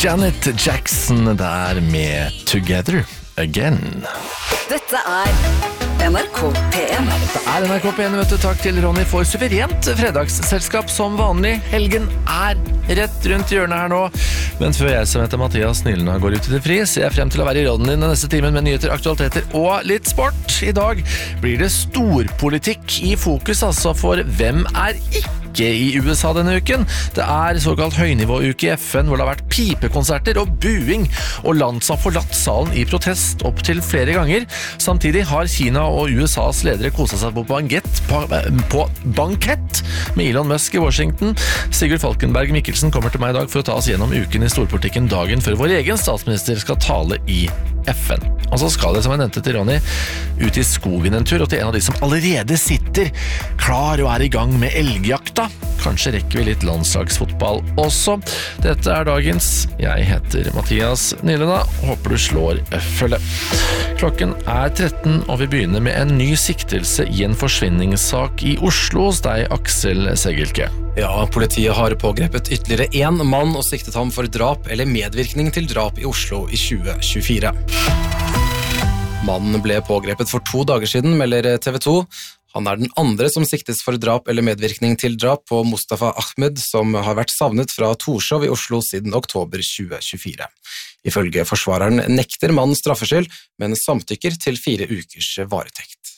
Janet Jackson der med Together Again. Dette NRK P1. Det NRK P1, vet du. Takk til Ronny for suverent fredagsselskap som vanlig. Helgen rett rundt hjørnet her nå. Men før jeg som heter Mathias Nylund går ut i det fri, ser jeg frem til å være i råden din neste timen med nyheter, aktualiteter og litt sport. I dag blir det storpolitikk i fokus, altså, for hvem ikke i USA denne uken. Det såkalt høynivåuke i FN, hvor det har vært pipekonserter og buing, og land som har forlatt salen i protest opp til flere ganger. Samtidig har Kina og USAs ledere koset seg på bankett med Elon Musk i Washington. Sigurd Falkenberg Mikkelsen kommer til meg i dag for å ta oss gjennom uken i storpolitikken dagen før vår egen statsminister skal tale i FN. Og så skal det, som jeg nevnte til Ronny, ut i skogen en tur, og til en av de som allerede sitter klar og i gang med elgjakta. Kanskje rekker vi litt landslagsfotball også. Dette dagens. Jeg heter Mathias Nylund. Håper du slår følge. Klokken 13, og vi begynner med en ny siktelse i en forsvinningssak i Oslo hos deg, Aksel Segelke. Ja, politiet har pågrepet ytterligere en mann og siktet ham for drap eller medvirkning til drap i Oslo i 2024. Mannen ble pågrepet for 2 dager siden, melder TV 2. Han den andre som siktes for drap eller medvirkning til drap på Mustafa Ahmed, som har vært savnet fra Torshov i Oslo siden oktober 2024. Ifølge forsvareren nekter mannen straffskyld, men samtykker til 4 ukers varetekt.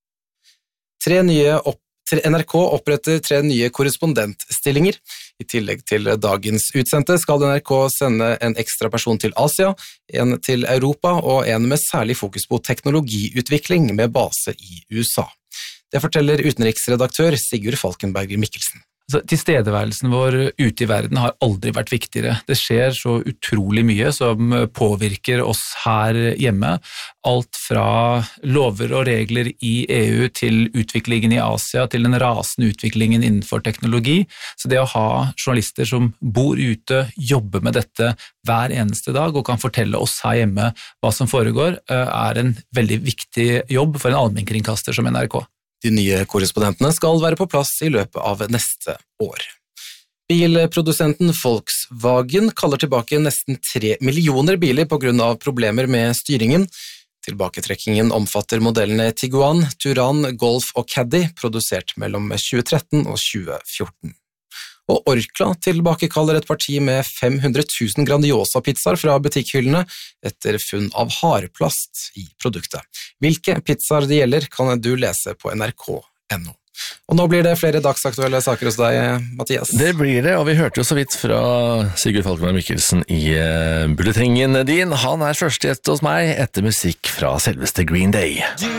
NRK oppretter 3 nye korrespondentstillinger. I tillegg til dagens utsendte skal NRK sende en ekstra person til Asia, en til Europa og en med særlig fokus på teknologiutvikling med base i USA. Det forteller utenriksredaktør Sigurd Falkenberg Mikkelsen. Tilstedeværelsen vår ute i verden har aldri vært viktigere. Det skjer så utrolig mye som påvirker oss her hjemme. Alt fra lover og regler i EU til utviklingen i Asia, til den rasende utviklingen innenfor teknologi. Så det å ha journalister som bor ute, jobber med dette hver eneste dag og kan fortelle oss her hjemme hva som foregår, en veldig viktig jobb for en allmennkringkaster som NRK. De nye korrespondentene skal være på plass i løpet av neste år. Bilprodusenten Volkswagen kaller tilbake nesten 3 millioner biler på grunn av problemer med styringen. Tilbaketrekkingen omfatter modellene Tiguan, Touran, Golf og Caddy, produsert mellom 2013 og 2014. Og Orkla tilbakekaller et parti med 500 000 Grandiosa-pizzaer fra butikkhyllene etter funn av hardplast i produktet. Hvilke pizzaer det gjelder kan du lese på nrk.no. Og nå blir det flere dagsaktuelle saker hos deg, Mathias. Det blir det, og vi hørte jo så vidt fra Sigurd Falkenberg Mikkelsen i bulletingen din. Han første gjest hos meg etter musikk fra selveste Green Day.